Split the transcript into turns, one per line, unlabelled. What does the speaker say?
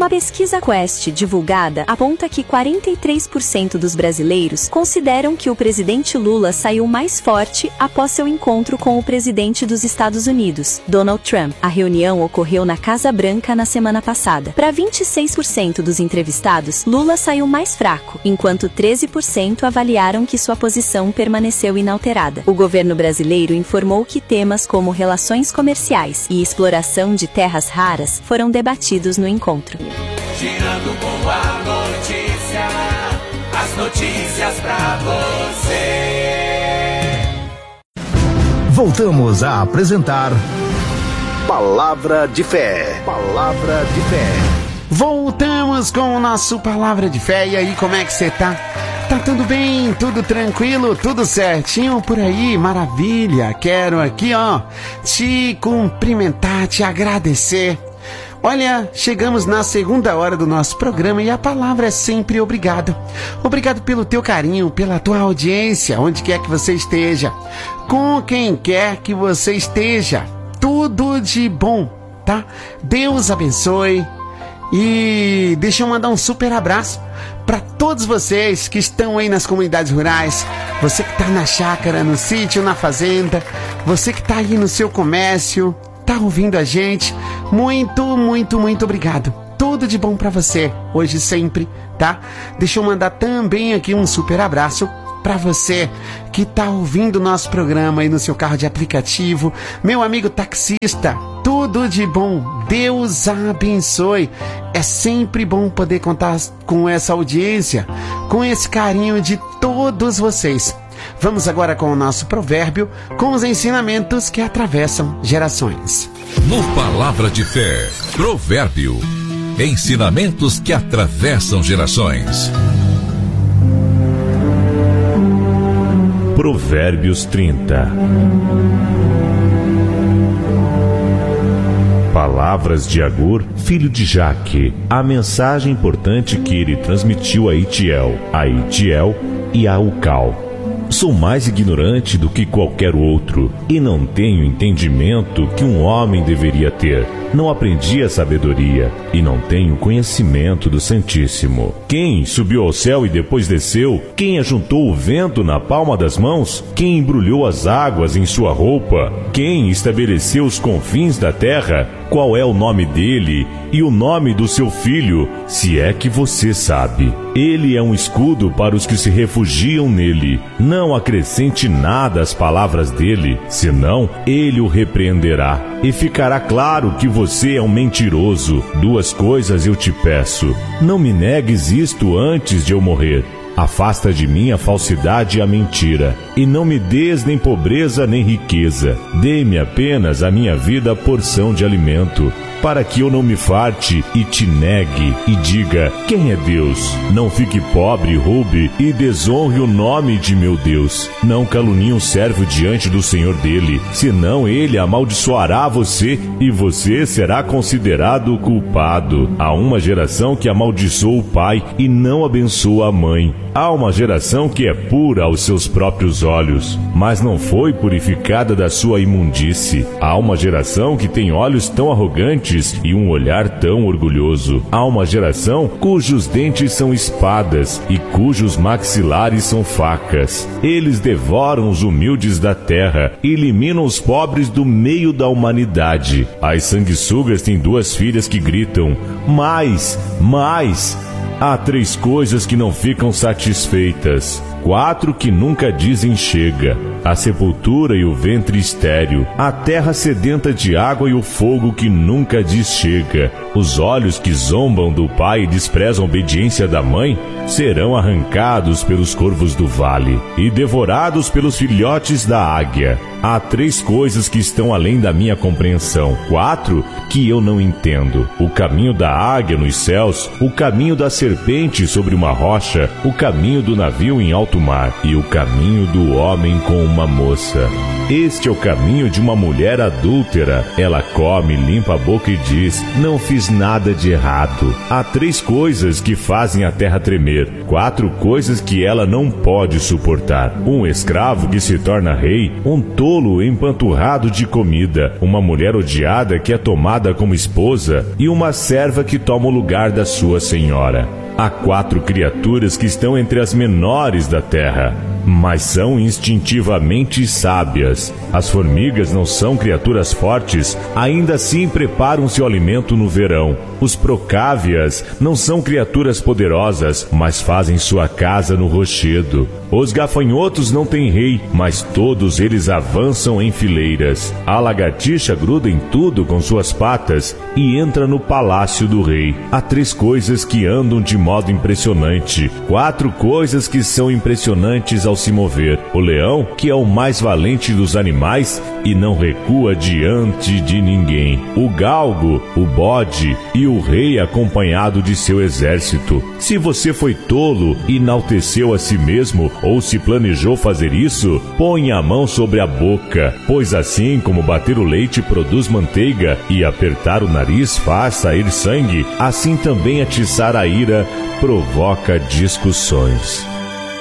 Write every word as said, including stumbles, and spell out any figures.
Uma pesquisa Quest divulgada aponta que quarenta e três por cento dos brasileiros consideram que o presidente Lula saiu mais forte após seu encontro com o presidente dos Estados Unidos, Donald Trump. A reunião ocorreu na Casa Branca na semana passada. Para vinte e seis por cento dos entrevistados, Lula saiu mais fraco, enquanto treze por cento avaliaram que sua posição permaneceu inalterada. O governo brasileiro informou que temas como relações comerciais e exploração de terras raras foram debatidos no encontro.
Girando com a notícia, as notícias pra você.
Voltamos a apresentar Palavra de Fé. Palavra de Fé.
Voltamos com o nosso Palavra de Fé. E aí, como é que você tá? Tá tudo bem? Tudo tranquilo? Tudo certinho por aí? Maravilha! Quero aqui, ó, te cumprimentar, te agradecer. Olha, chegamos na segunda hora do nosso programa e a palavra é sempre obrigado. Obrigado pelo teu carinho, pela tua audiência, onde quer que você esteja, com quem quer que você esteja. Tudo de bom, tá? Deus abençoe. E deixa eu mandar um super abraço para todos vocês que estão aí nas comunidades rurais, você que está na chácara, no sítio, na fazenda, você que está aí no seu comércio, tá ouvindo a gente, muito, muito, muito obrigado. Tudo de bom para você, hoje e sempre, tá? Deixa eu mandar também aqui um super abraço para você que tá ouvindo o nosso programa aí no seu carro de aplicativo, meu amigo taxista, tudo de bom, Deus abençoe. É sempre bom poder contar com essa audiência, com esse carinho de todos vocês. Vamos agora com o nosso provérbio, com os ensinamentos que atravessam gerações.
No Palavra de Fé, provérbio, ensinamentos que atravessam gerações.
Provérbios trinta. Palavras de Agur, filho de Jaque, a mensagem importante que ele transmitiu a Itiel, a Itiel e a Ucal. Sou mais ignorante do que qualquer outro, e não tenho entendimento que um homem deveria ter. Não aprendi a sabedoria, e não tenho conhecimento do Santíssimo. Quem subiu ao céu e depois desceu? Quem ajuntou o vento na palma das mãos? Quem embrulhou as águas em sua roupa? Quem estabeleceu os confins da terra? Qual é o nome dele e o nome do seu filho, se é que você sabe? Ele é um escudo para os que se refugiam nele. Não acrescente nada às palavras dele, senão ele o repreenderá. E ficará claro que você é um mentiroso. Duas coisas eu te peço: não me negues isto antes de eu morrer. Afasta de mim a falsidade e a mentira, e não me des nem pobreza nem riqueza. Dê-me apenas a minha vida porção de alimento, para que eu não me farte e te negue e diga: quem é Deus? Não fique pobre e roube e desonre o nome de meu Deus. Não calunie um servo diante do Senhor dele, senão ele amaldiçoará você e você será considerado culpado. Há uma geração que amaldiçoa o pai e não abençoa a mãe. Há uma geração que é pura aos seus próprios olhos, mas não foi purificada da sua imundície. Há uma geração que tem olhos tão arrogantes e um olhar tão orgulhoso. Há uma geração cujos dentes são espadas e cujos maxilares são facas. Eles devoram os humildes da terra e eliminam os pobres do meio da humanidade. As sanguessugas têm duas filhas que gritam: mais, mais. Há três coisas que não ficam satisfeitas, quatro que nunca dizem chega: a sepultura e o ventre estéril, a terra sedenta de água e o fogo que nunca diz chega. Os olhos que zombam do pai e desprezam a obediência da mãe serão arrancados pelos corvos do vale e devorados pelos filhotes da águia. Há três coisas que estão além da minha compreensão, quatro que eu não entendo: o caminho da águia nos céus, o caminho da serpente sobre uma rocha, o caminho do navio em alto alto mar, e o caminho do homem com uma moça. Este é o caminho de uma mulher adúltera. Ela come, limpa a boca e diz: não fiz nada de errado. Há três coisas que fazem a terra tremer, quatro coisas que ela não pode suportar: um escravo que se torna rei, um tolo empanturrado de comida, uma mulher odiada que é tomada como esposa e uma serva que toma o lugar da sua senhora. Há quatro criaturas que estão entre as menores da terra, mas são instintivamente sábias. As formigas não são criaturas fortes, ainda assim preparam seu alimento no verão. Os procávias não são criaturas poderosas, mas fazem sua casa no rochedo. Os gafanhotos não têm rei, mas todos eles avançam em fileiras. A lagartixa gruda em tudo com suas patas e entra no palácio do rei. Há três coisas que andam de modo impressionante, quatro coisas que são impressionantes ao se mover: o leão, que é o mais valente dos animais e não recua diante de ninguém; o galgo, o bode e o rei acompanhado de seu exército. Se você foi tolo e enalteceu a si mesmo, ou se planejou fazer isso, põe a mão sobre a boca, pois assim como bater o leite produz manteiga e apertar o nariz faz sair sangue, assim também atiçar a ira provoca discussões.